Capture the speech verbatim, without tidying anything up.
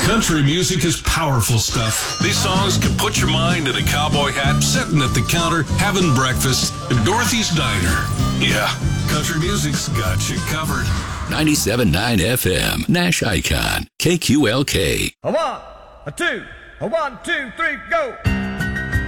Country music is powerful stuff. These songs can put your mind in a cowboy hat, sitting at the counter, having breakfast at Dorothy's Diner. Yeah, country music's got you covered. ninety-seven point nine F M, Nash Icon, K Q L K. A one, a two, a one, two, three, go!